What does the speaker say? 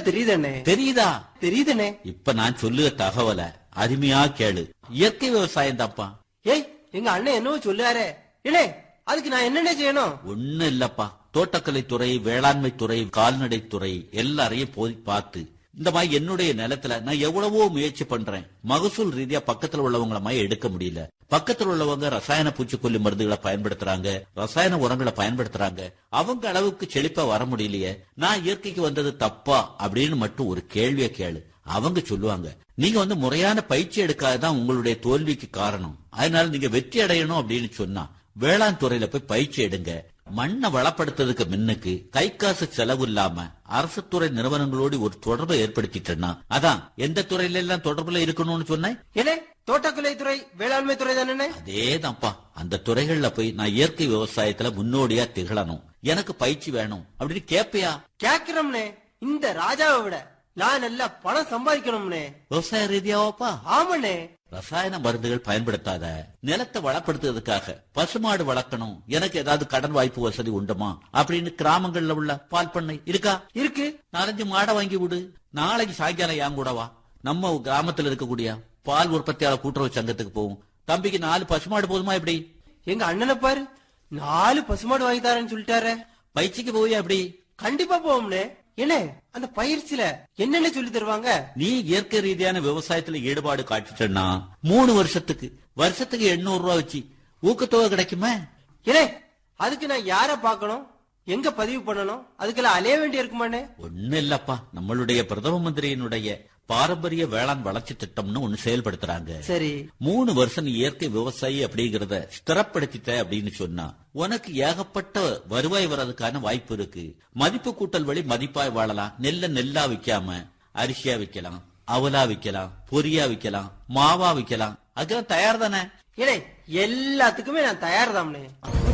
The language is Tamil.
தெரியுதண்ணே. தெரியுதா? தெரியுதண்ணே. இப்ப நான் சொல்லுற தகவல அருமையா கேளு. இயற்கை விவசாயம் தான்ப்பா. ஏய், எங்க அண்ணன் என்னவோ சொல்லுவாரே, ஏனே அதுக்கு நான் என்னென்ன செய்யணும்? ஒண்ணு இல்லப்பா, தோட்டக்கலை துறை, வேளாண்மை துறை, கால்நடை துறை எல்லாரையும் போய் பார்த்து இந்த மாதிரி என்னுடைய நிலத்துல நான் எவ்வளவோ முயற்சி பண்றேன். மகசூல் ரீதியா பக்கத்துல உள்ளவங்கள மாதிரி எடுக்க முடியல. பக்கத்துல உள்ளவங்க ரசாயன பூச்சிக்கொல்லி மருந்துகளை பயன்படுத்துறாங்க, ரசாயன உரங்களை பயன்படுத்துறாங்க. அவங்க அளவுக்கு செழிப்பா வர முடியலையே, நான் இயற்கைக்கு வந்தது தப்பா அப்படின்னு மட்டும் ஒரு கேள்வியை கேளு. அவங்க சொல்லுவாங்க, நீங்க முறையான பயிற்சி எடுக்காததான் உங்களுடைய தோல்விக்கு காரணம். அதனால நீங்க வெற்றி அடையணும் அப்படின்னு சொன்னா வேளாண் துறையில போய் பயிற்சி எடுங்க. மண்ணை வளப்படுத்துறதுக்கு முன்னுக்கு கை காசு செலவு இல்லாம அரசு துறை நிறுவனங்களோடு ஒரு தொடர்பை ஏற்படுத்திட்டேன்னா, அதான் எந்த துறையில எல்லாம் தொடர்புல இருக்கணும்னு சொன்னேன். ஏனே தோட்டக்கலை துறை, வேளாண்மை துறை தானே? அதேதான்ப்பா. அந்த துறைகள்ல போய் நான் இயற்கை விவசாயத்துல முன்னோடியா திகழணும், எனக்கு பயிற்சி வேணும் அப்படின்னு கேப்பையா? கேக்குறோம்னே. இந்த ராஜாவை விட நான் நல்லா பணம் சம்பாதிக்கணும்னே. விவசாய ரீதியாவாப்பா? ஆமாண்ணே. ரசாயன மருந்துகள் பயன்படுத்தாத, நிலத்தை வளப்படுத்துறதுக்காக பசுமாடு வளர்க்கணும், எனக்கு ஏதாவது கடன் வாய்ப்பு வசதி உண்டுமா அப்படின்னு கிராமங்கள்ல உள்ள பால் பண்ணை இருக்கா? இருக்கு. 4-5 மாடை வாங்கி விடு. நாளைக்கு சாயங்காலம் ஏன் கூட வா, நம்ம கிராமத்துல இருக்கக்கூடிய பால் உற்பத்தியாளர் கூட்டுறவு சங்கத்துக்கு போவோம். தம்பிக்கு 4 பசுமாடு போதுமா? எப்படி? எங்க அண்ணனை பாரு, 4 பசுமாடு வாங்கி தரேன்னு சொல்லிட்டாரு. பயிற்சிக்கு போய் அப்படி கண்டிப்பா போவோம்னே. என்ன அந்த பயிற்சியில என்னென்ன சொல்லி தருவாங்க? நீ இயற்கை ரீதியான விவசாயத்துல ஈடுபாடு காட்டிட்டா 3 வருஷத்துக்கு 800 ரூபாய் வச்சு ஊக்கத்தொகை கிடைக்குமே. ஏனே அதுக்கு நான் யார பாக்கணும், எங்க பதிவு பண்ணணும், அதுக்கெல்லாம் அலைய வேண்டி இருக்குமானே? ஒண்ணு இல்லப்பா, நம்மளுடைய பிரதம மந்திரியினுடைய பாரம்பரிய வேளாண் வளர்ச்சி திட்டம்னு ஒண்ணு செயல்படுத்துறாங்க. சரி, 3 வருஷம் நீ இயற்கை விவசாயி அப்படிங்கறத ஸ்திரப்படுத்திட்ட அப்படின்னு சொன்னா உனக்கு ஏகப்பட்ட வருவாய் வர்றதுக்கான வாய்ப்பு இருக்கு. மதிப்பு கூட்டல் வழி மதிப்பாய் வாழலாம். நெல்லா விக்காம அரிசியா விக்கலாம், அவலா விக்கலாம், பொரியா விக்கலாம், மாவா விக்கலாம். அதுக்கெல்லாம் தயார் தானே? ஏனே எல்லாத்துக்குமே நான் தயார் தானே.